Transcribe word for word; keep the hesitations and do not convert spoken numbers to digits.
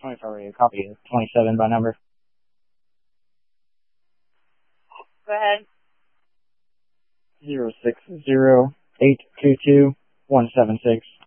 twenty-four radio copy. twenty-seven by number. Go ahead. Zero six zero eight two two one seven six.